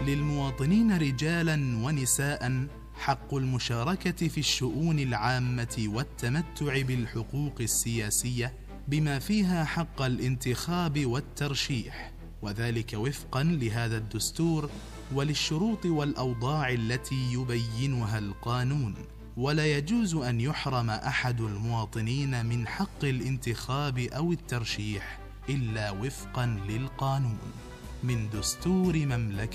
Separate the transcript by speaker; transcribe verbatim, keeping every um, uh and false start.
Speaker 1: للمواطنين رجالا ونساء حق المشاركة في الشؤون العامة والتمتع بالحقوق السياسية بما فيها حق الانتخاب والترشيح، وذلك وفقا لهذا الدستور وللشروط والأوضاع التي يبينها القانون. ولا يجوز أن يحرم أحد المواطنين من حق الانتخاب أو الترشيح إلا وفقا للقانون. من دستور مملكة